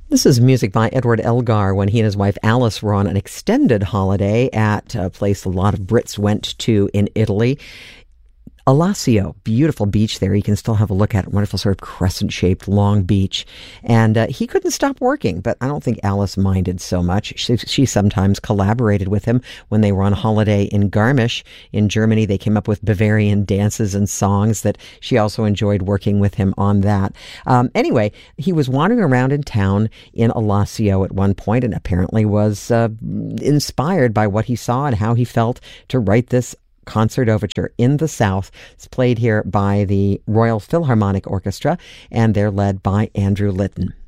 This is music by Edward Elgar when he and his wife Alice were on an extended holiday at a place a lot of Brits went to in Italy. Alassio, beautiful beach there. You can still have a look at it. Wonderful sort of crescent-shaped long beach. And he couldn't stop working, but I don't think Alice minded so much. She sometimes collaborated with him when they were on holiday in Garmisch in Germany. They came up with Bavarian dances and songs that she also enjoyed working with him on that. Anyway, he was wandering around in town in Alassio at one point and apparently was inspired by what he saw and how he felt to write this concert overture in the South. It's played here by the Royal Philharmonic Orchestra, and they're led by Andrew Litton.